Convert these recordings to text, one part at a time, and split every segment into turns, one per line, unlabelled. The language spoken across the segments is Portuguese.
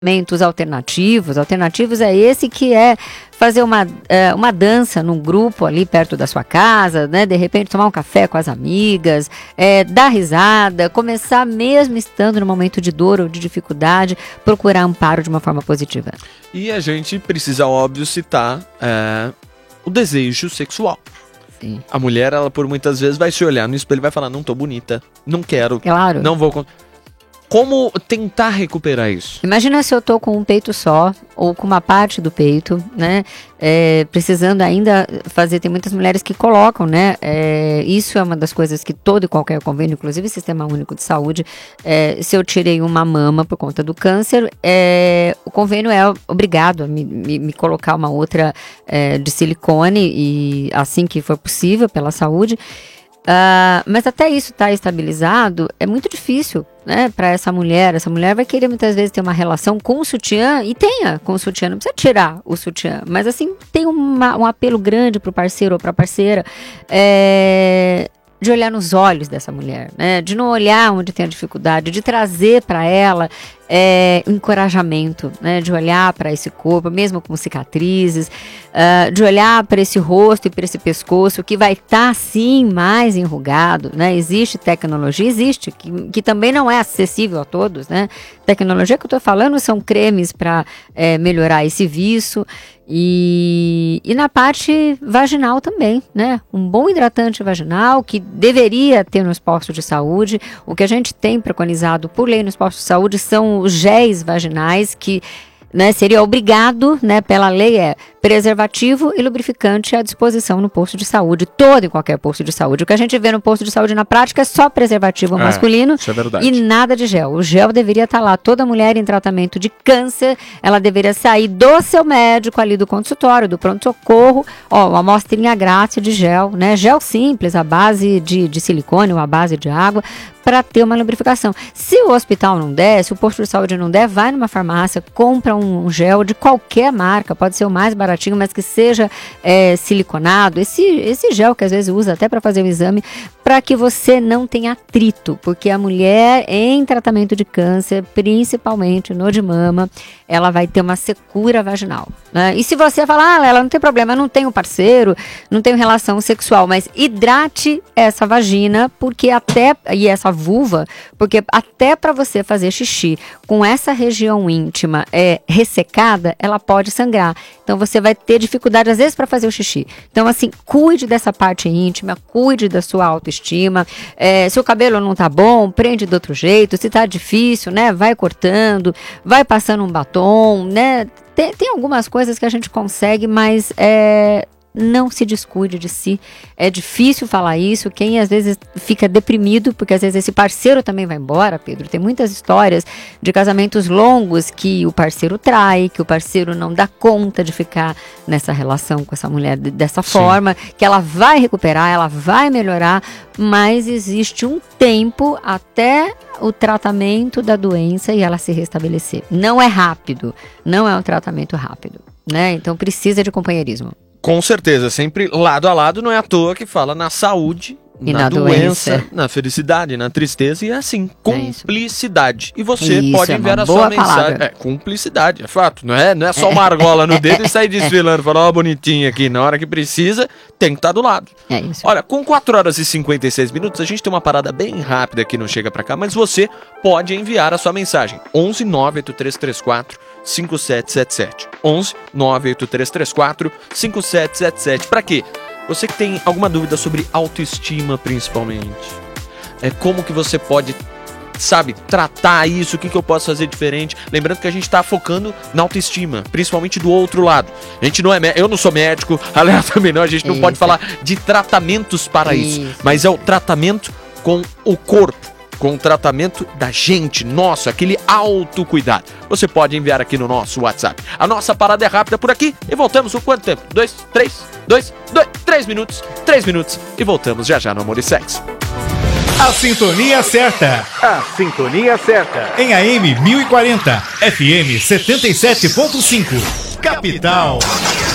Alternativos é esse que é fazer uma dança num grupo ali perto da sua casa, né? De repente tomar um café com as amigas, dar risada, começar mesmo estando no momento de dor ou de dificuldade, procurar amparo de uma forma positiva.
E a gente precisa, óbvio, citar o desejo sexual.
Sim.
A mulher, ela por muitas vezes vai se olhar no espelho e vai falar, não tô bonita, não quero,
claro.
Não vou... Como tentar recuperar isso?
Imagina se eu tô com um peito só, ou com uma parte do peito, né? Precisando ainda fazer, tem muitas mulheres que colocam, né? Isso é uma das coisas que todo e qualquer convênio, inclusive o Sistema Único de Saúde, se eu tirei uma mama por conta do câncer, o convênio é obrigado a me colocar uma outra de silicone, e assim que for possível, pela saúde. Mas até isso estar estabilizado é muito difícil, né, para essa mulher. Essa mulher vai querer muitas vezes ter uma relação com o sutiã, e tenha com o sutiã, não precisa tirar o sutiã, mas assim, tem um apelo grande pro parceiro ou pra parceira, de olhar nos olhos dessa mulher, né, de não olhar onde tem a dificuldade, de trazer para ela encorajamento, né, de olhar para esse corpo, mesmo com cicatrizes, de olhar para esse rosto e para esse pescoço que vai estar sim mais enrugado, né? Existe tecnologia, que também não é acessível a todos, né? Tecnologia que eu estou falando são cremes para melhorar esse viço. E na parte vaginal também, né? Um bom hidratante vaginal que deveria ter nos postos de saúde. O que a gente tem preconizado por lei nos postos de saúde são os géis vaginais que, né, seria obrigado, né, pela lei, preservativo e lubrificante à disposição no posto de saúde, todo e qualquer posto de saúde. O que a gente vê no posto de saúde na prática é só preservativo masculino,
isso é verdade,
e nada de gel. O gel deveria estar lá. Toda mulher em tratamento de câncer, ela deveria sair do seu médico ali do consultório, do pronto-socorro, uma amostrinha grátis de gel, né? Gel simples, à base de silicone ou à base de água, para ter uma lubrificação. Se o hospital não der, se o posto de saúde não der, vai numa farmácia, compra um gel de qualquer marca, pode ser o mais baratinho, mas que seja siliconado, esse gel que às vezes usa até para fazer o exame, para que você não tenha atrito, porque a mulher em tratamento de câncer, principalmente no de mama, ela vai ter uma secura vaginal, né? E se você falar, ela não tem problema, eu não tenho parceiro, não tenho relação sexual, mas hidrate essa vagina, e essa vulva, porque até para você fazer xixi com essa região íntima ressecada, ela pode sangrar. Então você vai ter dificuldade às vezes para fazer o xixi. Então assim, cuide dessa parte íntima, cuide da sua autoestima. Se o cabelo não tá bom, prende de outro jeito. Se tá difícil, né, vai cortando, vai passando um batom, né? Tem algumas coisas que a gente consegue, mas não se descuide de si. É difícil falar isso. Quem às vezes fica deprimido, porque às vezes esse parceiro também vai embora, Pedro. Tem muitas histórias de casamentos longos que o parceiro trai, que o parceiro não dá conta de ficar nessa relação com essa mulher dessa forma, que ela vai recuperar, ela vai melhorar, mas existe um tempo até o tratamento da doença e ela se restabelecer. Não é rápido, não é um tratamento rápido, né? Então precisa de companheirismo.
Com certeza, sempre lado a lado, não é à toa que fala na saúde, e na doença, na felicidade, na tristeza, e é assim, cumplicidade. E você pode enviar a sua mensagem. Cumplicidade, é fato, não é só uma argola no dedo e sair desfilando, falar, bonitinha aqui, na hora que precisa, tem que estar do lado.
É isso.
Olha, com 4 horas e 56 minutos, a gente tem uma parada bem rápida que não chega pra cá, mas você pode enviar a sua mensagem. 11 98334 5777. 11 98334 5777. Pra quê? Você que tem alguma dúvida sobre autoestima, principalmente, como que você pode, tratar isso, o que eu posso fazer diferente? Lembrando que a gente tá focando na autoestima, principalmente do outro lado. A gente não eu não sou médico, a Léa também não, a gente não pode falar de tratamentos para isso, mas é o tratamento com o corpo, com o tratamento da gente, nosso, aquele autocuidado. Você pode enviar aqui no nosso WhatsApp. A nossa parada é rápida por aqui e voltamos com quanto tempo? 3 minutos. 3 minutos e voltamos já no Amor e Sexo.
A sintonia certa.
A sintonia certa.
Em AM 1040, FM 77.5. Capital.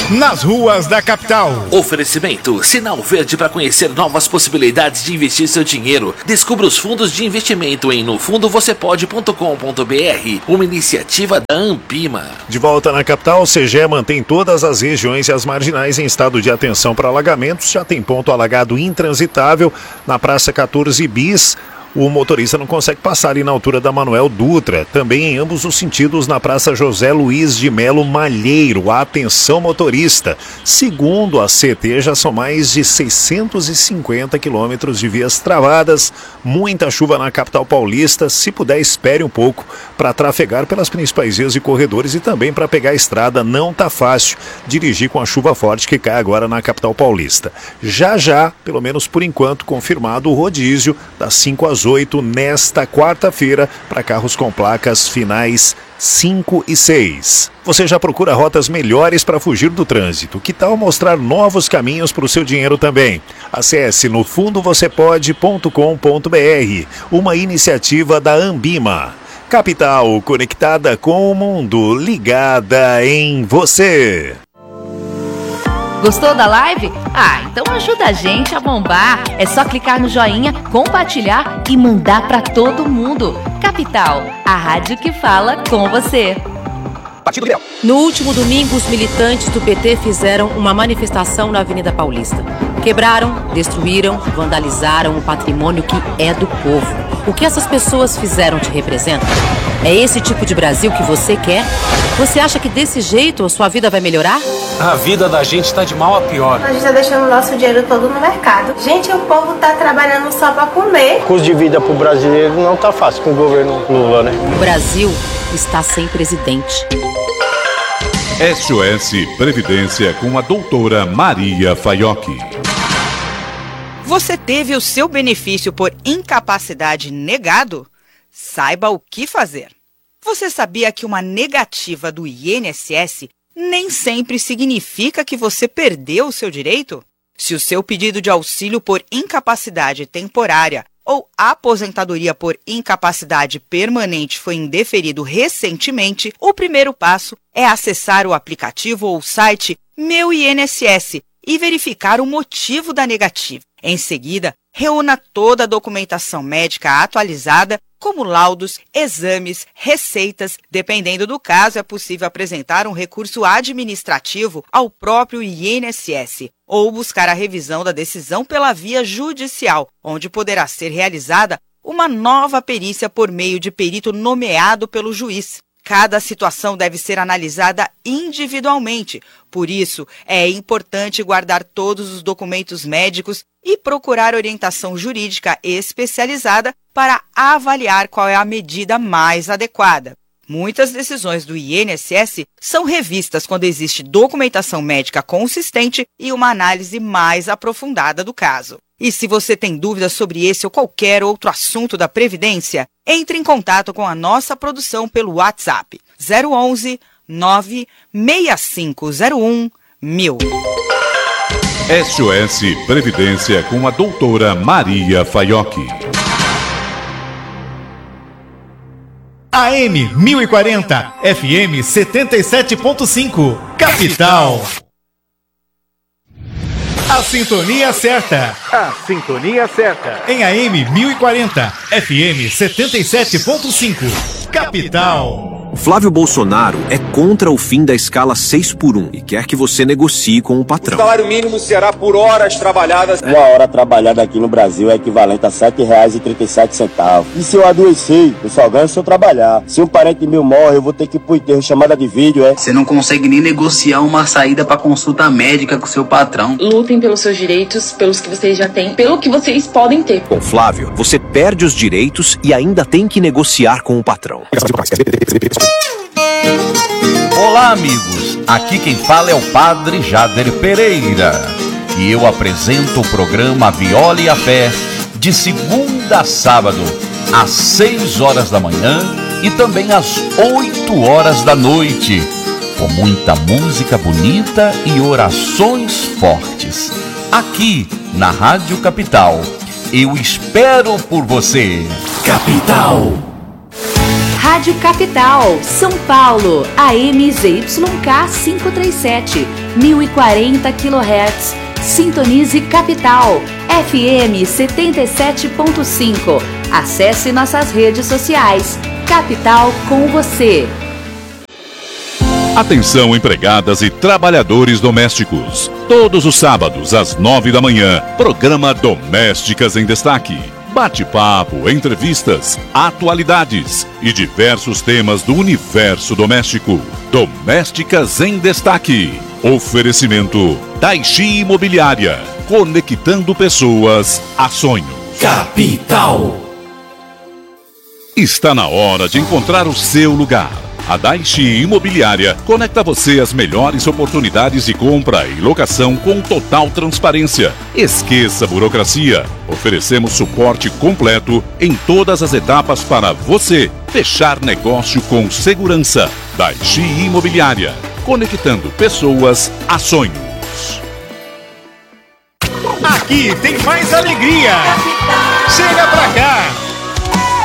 nas ruas da capital.
Oferecimento Sinal Verde para conhecer novas possibilidades de investir seu dinheiro. Descubra os fundos de investimento em nofundovocepode.com.br, uma iniciativa da Ambima.
De volta na capital, o CGE mantém todas as regiões e as marginais em estado de atenção para alagamentos. Já tem ponto alagado intransitável na Praça 14 Bis. O motorista não consegue passar ali na altura da Manuel Dutra. Também em ambos os sentidos na Praça José Luiz de Melo Malheiro. Atenção, motorista. Segundo a CT, já são mais de 650 quilômetros de vias travadas. Muita chuva na capital paulista. Se puder, espere um pouco para trafegar pelas principais vias e corredores e também para pegar a estrada. Não tá fácil dirigir com a chuva forte que cai agora na capital paulista. Já, pelo menos por enquanto, confirmado o rodízio das 5 às 8 nesta quarta-feira para carros com placas finais 5 e 6. Você já procura rotas melhores para fugir do trânsito? Que tal mostrar novos caminhos para o seu dinheiro também? Acesse nofundovocepode.com.br, uma iniciativa da Ambima. Capital conectada com o mundo, ligada em você.
Gostou da live? Então ajuda a gente a bombar. É só clicar no joinha, compartilhar e mandar pra todo mundo. Capital, a rádio que fala com você.
No último domingo, os militantes do PT fizeram uma manifestação na Avenida Paulista. Quebraram, destruíram, vandalizaram o patrimônio que é do povo. O que essas pessoas fizeram te representa? É esse tipo de Brasil que você quer? Você acha que desse jeito a sua vida vai melhorar?
A vida da gente tá de mal a pior.
A gente tá deixando o nosso dinheiro todo no mercado. Gente, o povo tá trabalhando só pra comer.
O custo de vida pro brasileiro não tá fácil com o governo Lula, né?
O Brasil está sem presidente.
SOS Previdência com a doutora Maria Faiocchi.
Você teve o seu benefício por incapacidade negado? Saiba o que fazer. Você sabia que uma negativa do INSS nem sempre significa que você perdeu o seu direito? Se o seu pedido de auxílio por incapacidade temporária ou aposentadoria por incapacidade permanente foi indeferido recentemente, o primeiro passo é acessar o aplicativo ou site Meu INSS e verificar o motivo da negativa. Em seguida, reúna toda a documentação médica atualizada, como laudos, exames, receitas. Dependendo do caso, é possível apresentar um recurso administrativo ao próprio INSS ou buscar a revisão da decisão pela via judicial, onde poderá ser realizada uma nova perícia por meio de perito nomeado pelo juiz. Cada situação deve ser analisada individualmente, por isso é importante guardar todos os documentos médicos e procurar orientação jurídica especializada para avaliar qual é a medida mais adequada. Muitas decisões do INSS são revistas quando existe documentação médica consistente e uma análise mais aprofundada do caso. E se você tem dúvidas sobre esse ou qualquer outro assunto da Previdência, entre em contato com a nossa produção pelo WhatsApp 011 96501 1000.
SOS Previdência com a doutora Maria Faiocchi.
AM 1040, FM 77.5, Capital. A sintonia certa.
A sintonia certa.
Em AM 1040, FM 77.5, Capital.
Flávio Bolsonaro é contra o fim da escala 6x1 e quer que você negocie com o patrão.
O salário mínimo será por horas trabalhadas.
Uma hora trabalhada aqui no Brasil é equivalente a R$ 7,37. E se eu adoecer, eu só ganho se eu trabalhar. Se um parente meu morre, eu vou ter que ir pro enterro, chamada de vídeo,
Você não consegue nem negociar uma saída pra consulta médica com seu patrão.
Lutem pelos seus direitos, pelos que vocês já têm, pelo que vocês podem ter.
Com Flávio, você perde os direitos e ainda tem que negociar com o patrão.
Olá, amigos. Aqui quem fala é o Padre Jader Pereira. E eu apresento o programa Viola e a Fé de segunda a sábado, às 6 horas da manhã e também às 8 horas da noite, com muita música bonita e orações fortes. Aqui na Rádio Capital. Eu espero por você.
Capital.
Rádio Capital, São Paulo, AM ZYK 537, 1040 kHz. Sintonize Capital, FM 77.5. Acesse nossas redes sociais. Capital com você.
Atenção, empregadas e trabalhadores domésticos. Todos os sábados, às 9 da manhã, programa Domésticas em Destaque. Bate-papo, entrevistas, atualidades e diversos temas do universo doméstico. Domésticas em Destaque. Oferecimento Daichi Imobiliária. Conectando pessoas a sonhos.
Capital.
Está na hora de encontrar o seu lugar. A Daichi Imobiliária conecta você às melhores oportunidades de compra e locação com total transparência. Esqueça a burocracia. Oferecemos suporte completo em todas as etapas para você fechar negócio com segurança. Daichi Imobiliária, conectando pessoas a sonhos.
Aqui tem mais alegria. Chega pra cá.